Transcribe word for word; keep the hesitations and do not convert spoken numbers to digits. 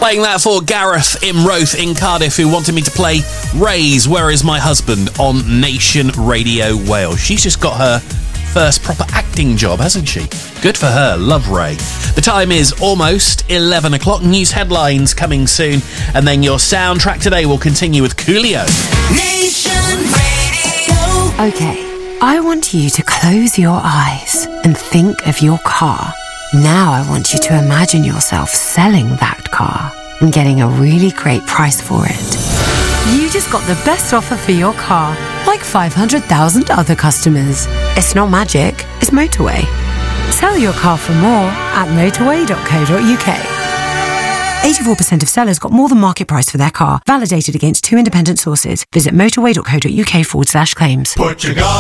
Playing that for Gareth in Roath in Cardiff, who wanted me to play Ray's Where Is My Husband on Nation Radio Wales. She's just got her first proper acting job, hasn't she? Good for her. Love Ray. The time is almost eleven o'clock. News headlines coming soon, and then your soundtrack today will continue with Coolio. Nation Radio. Okay, I want you to close your eyes and think of your car. Now I want you to imagine yourself selling that car and getting a really great price for it. You just got the best offer for your car, like five hundred thousand other customers. It's not magic, it's Motorway. Sell your car for more at motorway dot co dot uk. eighty-four percent of sellers got more than market price for their car, validated against two independent sources. Visit motorway dot co dot uk forward slash claims. Put your